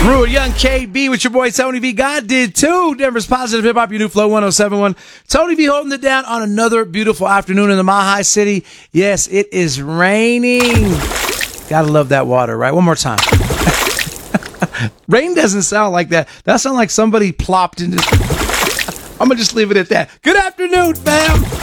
Rude Young KB with your boy Tony V. God did too. Denver's Positive Hip Hop, your new Flow 1071. Tony V holding it down on another beautiful afternoon in the Mile High City. Yes, it is raining. Gotta love that water, right? One more time. Rain doesn't sound like that. That sounds like somebody plopped into. I'm gonna just leave it at that. Good afternoon, fam.